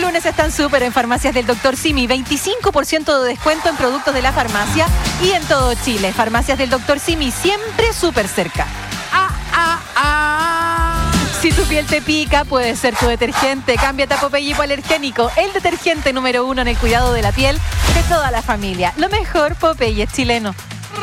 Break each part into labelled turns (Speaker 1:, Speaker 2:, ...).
Speaker 1: lunes están súper en Farmacias del Dr. Simi. 25% de descuento en productos de la farmacia y en todo Chile. Farmacias del Dr. Simi, siempre súper cerca. Si tu piel te pica, puede ser tu detergente. Cámbiate a Popeye hipoalergénico, el detergente número 1 en el cuidado de la piel de toda la familia. Lo mejor, Popeye es chileno.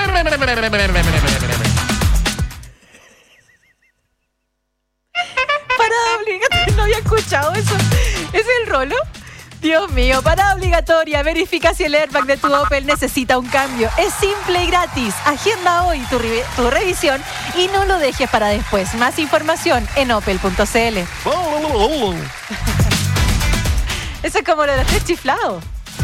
Speaker 1: Parada obligatoria, no había escuchado eso. ¿Es el rolo? Dios mío, parada obligatoria. Verifica si el airbag de tu Opel necesita un cambio. Es simple y gratis. Agenda hoy tu revisión y no lo dejes para después. Más información en opel.cl. Eso es como lo de los 3 chiflados.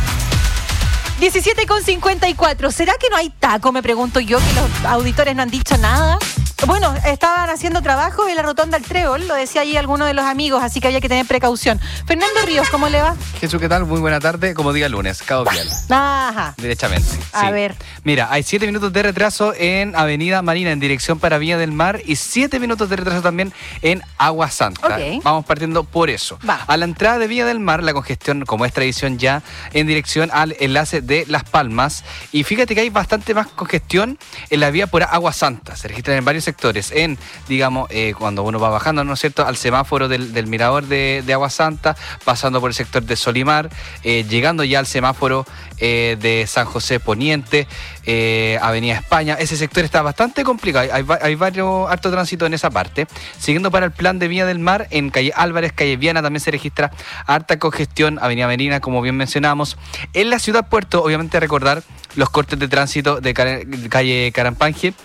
Speaker 1: 17:54. ¿Será que no hay taco? Me pregunto yo, que los auditores no han dicho nada. Bueno, estaban haciendo trabajo en la rotonda del Trébol, lo decía ahí alguno de los amigos, así que había que tener precaución. Fernando Ríos, ¿cómo le va?
Speaker 2: Jesús, ¿qué tal? Muy buena tarde, como día lunes, Cabo Vial.
Speaker 1: Ajá.
Speaker 2: Derechamente.
Speaker 1: A ver.
Speaker 2: Mira, hay 7 minutos de retraso en Avenida Marina en dirección para Viña del Mar y 7 minutos de retraso también en Agua Santa.
Speaker 1: Okay.
Speaker 2: Vamos partiendo por eso.
Speaker 1: Va.
Speaker 2: A la entrada de Viña del Mar, la congestión, como es tradición ya, en dirección al enlace de Las Palmas. Y fíjate que hay bastante más congestión en la vía por Agua Santa. Se registran en varios sectores. En, digamos, cuando uno va bajando, ¿no es cierto?, al semáforo del mirador de Agua Santa, pasando por el sector de Solimar, llegando ya al semáforo de San José Poniente, Avenida España. Ese sector está bastante complicado. Hay varios harto tránsito en esa parte. Siguiendo para el plan de Vía del Mar, en calle Álvarez, calle Viana, también se registra harta congestión. Avenida Marina, como bien mencionamos. En la ciudad Puerto, obviamente recordar los cortes de tránsito de calle Carampanje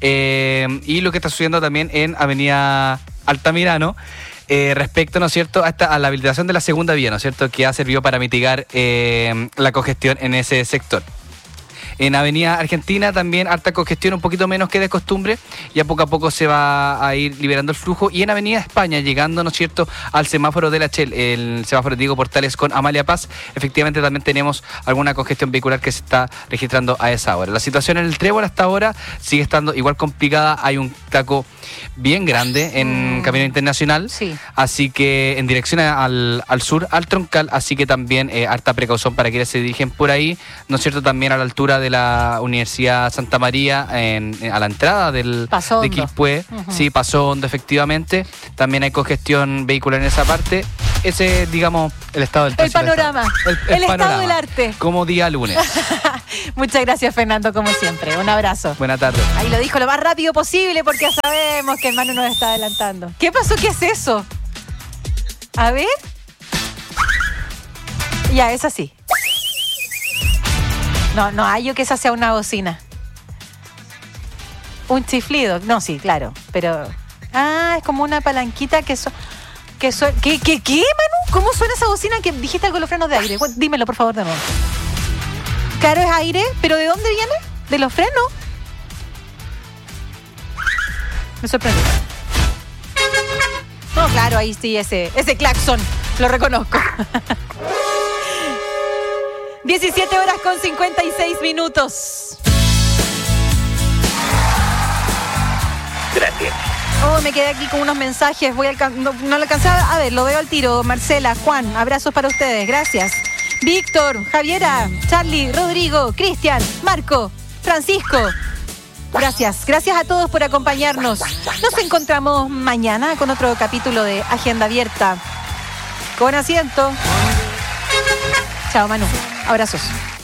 Speaker 2: y lo que está sucediendo también en Avenida Altamirano respecto, ¿no es cierto?, a la habilitación de la segunda vía, ¿no es cierto?, que ha servido para mitigar la congestión en ese sector. En Avenida Argentina también harta congestión, un poquito menos que de costumbre, y a poco se va a ir liberando el flujo. Y en Avenida España, llegando, ¿no es cierto?, al semáforo de la Shell, el semáforo de Diego Portales con Amalia Paz, efectivamente también tenemos alguna congestión vehicular que se está registrando a esa hora. La situación en el Trébol hasta ahora sigue estando igual complicada. Hay un taco bien grande en Camino Internacional,
Speaker 1: Sí.
Speaker 2: Así que en dirección al sur, al Troncal, así que también harta precaución para quienes se dirigen por ahí, ¿no es cierto?, también a la altura de la Universidad Santa María, a la entrada de Quilpué. Sí, Paso Hondo, efectivamente. También hay congestión vehicular en esa parte. Ese, digamos, el estado del tránsito.
Speaker 1: El panorama. El estado del arte.
Speaker 2: Como día lunes.
Speaker 1: Muchas gracias, Fernando, como siempre. Un abrazo.
Speaker 2: Buena tarde.
Speaker 1: Ahí lo dijo lo más rápido posible porque ya sabemos que el Manu nos está adelantando. ¿Qué pasó? ¿Qué es eso? A ver. Ya, es así. No hallo que esa sea una bocina. Un chiflido. No, sí, claro. Pero. Es como una palanquita ¿Qué, Manu? ¿Cómo suena esa bocina que dijiste algo de los frenos de aire? Dímelo, por favor, de nuevo. Claro, es aire, pero ¿de dónde viene? ¿De los frenos? Me sorprendió. No, claro, ahí sí, ese claxon. Lo reconozco. 17:56.
Speaker 3: Gracias.
Speaker 1: Me quedé aquí con unos mensajes. No lo alcancé a ver, lo veo al tiro. Marcela, Juan, abrazos para ustedes. Gracias. Víctor, Javiera, Charlie, Rodrigo, Cristian, Marco, Francisco. Gracias a todos por acompañarnos. Nos encontramos mañana con otro capítulo de Agenda Abierta. Con asiento. Chao, Manu. Abrazos.